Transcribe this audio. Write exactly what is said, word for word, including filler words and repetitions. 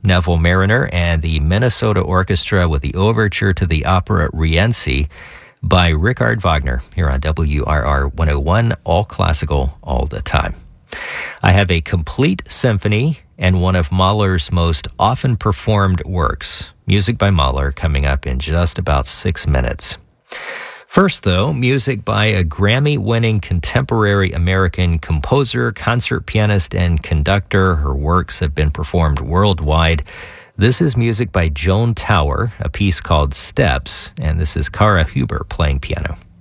Neville Mariner and the Minnesota Orchestra with the overture to the opera Rienzi by Richard Wagner here on W R R one oh one, all classical, all the time. I have a complete symphony and one of Mahler's most often performed works, music by Mahler, coming up in just about six minutes. First, though, music by a Grammy-winning contemporary American composer, concert pianist, and conductor. Her works have been performed worldwide. This is music by Joan Tower, a piece called Steps, and this is Kara Huber playing piano.